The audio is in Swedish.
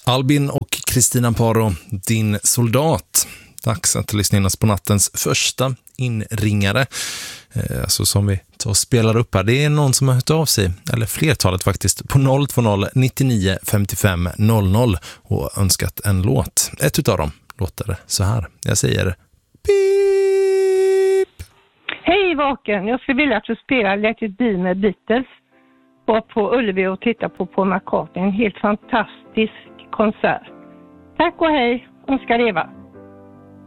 Albin och Kristina Paro, din soldat. Dags att lyssna in oss på nattens första inringare. Alltså som vi tar och spelar upp här. Det är någon som har hört av sig, eller flertalet faktiskt, på 020 99 55 00 och önskat en låt. Ett utav dem låter så här. Jag säger pip! Hej Vaken, jag skulle vilja att du spelar Let It Be med Beatles. Var på Ullevi och titta på Paul McCartney. En helt fantastisk konsert. Tack och hej, önskar leva.